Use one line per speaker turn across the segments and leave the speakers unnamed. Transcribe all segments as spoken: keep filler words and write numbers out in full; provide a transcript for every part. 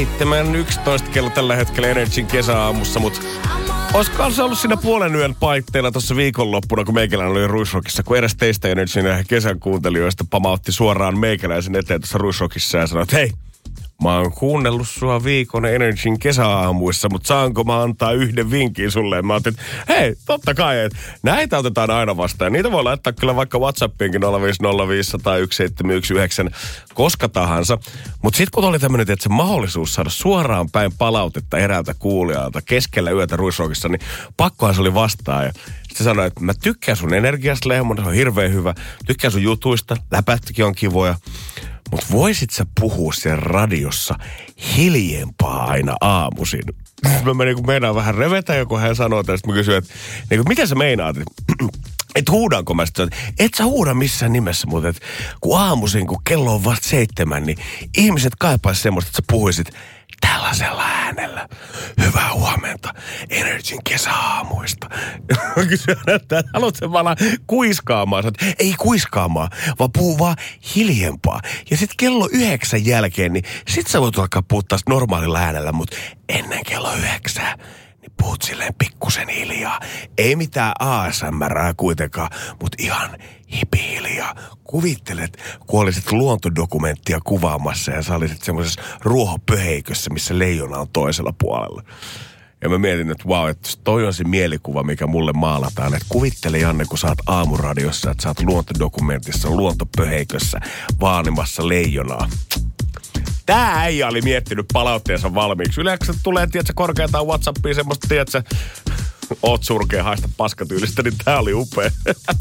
seitsemän yksitoista kello tällä hetkellä Energyn kesäaamussa, mutta olisikohan se ollut siinä puolen yön paikteilla tuossa viikonloppuna, kun meikäläinen oli Ruisrockissa, kun eräs teistä Energyn kesän kuuntelijoista pamautti suoraan meikäläisen eteen tuossa Ruisrockissa ja sanoi, että hei, mä oon kuunnellut sua viikon Energyn kesäaamuissa, mutta saanko mä antaa yhden vinkin sulle? Ja mä ajattelin, että hei, totta kai, että näitä otetaan aina vastaan. Niitä voi laittaa kyllä vaikka WhatsAppiinkin nolla viisi nolla viisi nolla yksi seitsemän yksi yhdeksän koska tahansa. Mutta sitten kun oli tämmöinen, että se mahdollisuus saada suoraan päin palautetta eräältä kuulijalta keskellä yötä Ruisrockissa, niin pakkohan se oli vastaan. Ja sitten sanoi, että mä tykkään sun energiasta, Lehmon, se on hirveän hyvä. Tykkään sun jutuista, läpättikin on kivoja. Mutta voisit sä puhua siellä radiossa hiljempaa aina aamuisin? Mä menin, kun meinaan vähän revetä, joku hän sanoo tästä. Mä kysyin, että niin mitä sä meinaat? Että huudanko mä sitten? Et sä huuda missään nimessä, mutta et, kun aamuisin, kun kello on vasta seitsemän, niin ihmiset kaipaisi semmoista, että sä puhuisit tällaisella äänellä. Hyvää huomenta Energyn kesäaamuista. Mä kysyin, että haluat sen vaan kuiskaamaan. Sanoit, ei kuiskaamaan, vaan puhuu vaan hiljempaa. Ja sitten kello yhdeksän jälkeen, niin sit sä voit alkaa puhua taas normaalilla äänellä, mutta ennen kello yhdeksää, niin puhut silleen pikkusen hiljaa. Ei mitään A S M R:ää kuitenkaan, mutta ihan hipihiljaa. Kuvittelet, kun olisit luontodokumenttia kuvaamassa ja sä olisit semmoisessa ruohopöheikössä, missä leijona on toisella puolella. Ja mä mietin, että vau, että toi on se mielikuva, mikä mulle maalataan. Että kuvittele, Janne, kun sä oot aamuradiossa, että sä oot luontodokumentissa luontopöheikössä vaanimassa leijonaa. Tää äijä oli miettinyt palautteensa valmiiksi. Yleensä tulee, tiedätkö, korkeintaan WhatsAppiin semmoista, tiedätkö, oot surkea, haista paskatyylistä, niin tää oli upea.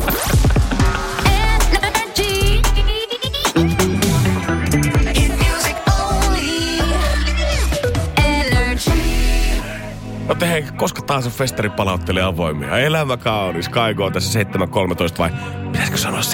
No te hei, koska tahansa festari palauttelee avoimia. Elämä kaunis, Kaiko on tässä seitsemän kolmetoista vai pitäisikö sanoa